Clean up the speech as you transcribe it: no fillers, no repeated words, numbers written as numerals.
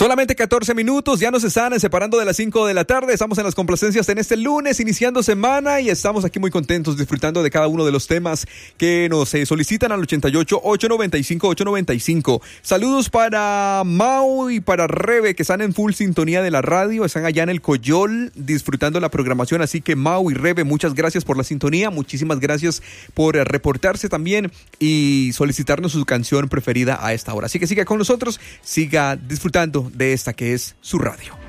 Solamente 14 minutos, ya nos están separando de las 5 de la tarde. Estamos en las complacencias en este lunes, iniciando semana, y estamos aquí muy contentos disfrutando de cada uno de los temas que nos solicitan al 88-895-895. Saludos para Mau y para Rebe, que están en full sintonía de la radio, están allá en el Coyol disfrutando la programación. Así que Mau y Rebe, muchas gracias por la sintonía, muchísimas gracias por reportarse también y solicitarnos su canción preferida a esta hora. Así que siga con nosotros, siga disfrutando de esta que es su radio.